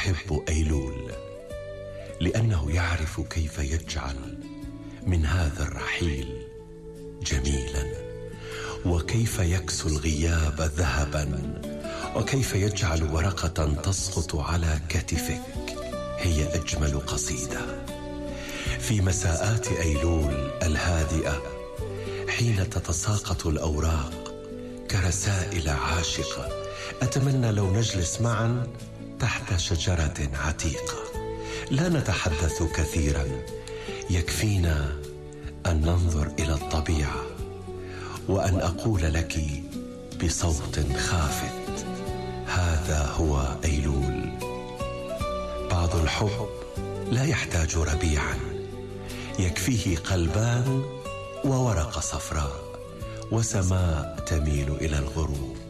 يحب أيلول لأنه يعرف كيف يجعل من هذا الرحيل جميلا، وكيف يكسو الغياب ذهبا، وكيف يجعل ورقة تسقط على كتفك هي أجمل قصيدة. في مساءات أيلول الهادئة حين تتساقط الأوراق كرسائل عاشقة، أتمنى لو نجلس معا تحت شجرة عتيقة، لا نتحدث كثيرا، يكفينا أن ننظر إلى الطبيعة، وأن أقول لك بصوت خافت: هذا هو أيلول. بعض الحب لا يحتاج ربيعا، يكفيه قلبان وورقة صفراء وسماء تميل إلى الغروب.